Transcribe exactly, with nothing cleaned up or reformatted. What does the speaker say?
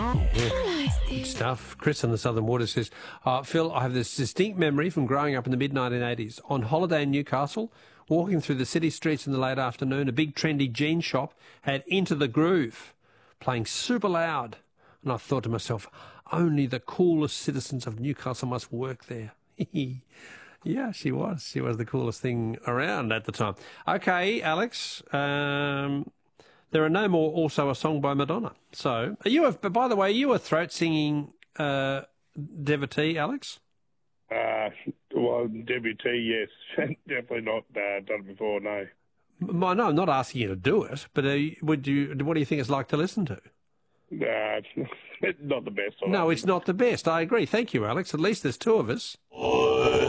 Good stuff. Chris in the Southern Water says, uh, Phil, I have this distinct memory from growing up in the mid nineteen eighties. On holiday in Newcastle, walking through the city streets in the late afternoon, a big trendy jean shop had Into the Groove playing super loud. And I thought to myself, only the coolest citizens of Newcastle must work there. Yeah, she was. She was the coolest thing around at the time. Okay, Alex, um, there are no more Also a Song by Madonna. So, are you a, by the way, are you a throat singing uh, devotee, Alex? Uh, well, devotee, yes. Definitely not uh, done before, no. M- No, I'm not asking you to do it, but uh, would you? What do you think it's like to listen to? Uh, it's not the best. No, it's not the best. I agree. Thank you, Alex. At least there's two of us.